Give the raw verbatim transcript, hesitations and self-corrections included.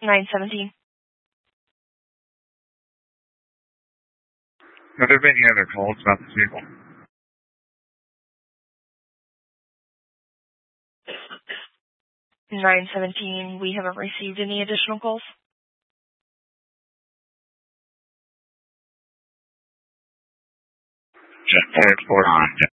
nine seventeen. Have there been any other calls about this vehicle? nine seventeen, we haven't received any additional calls. Jet forward on.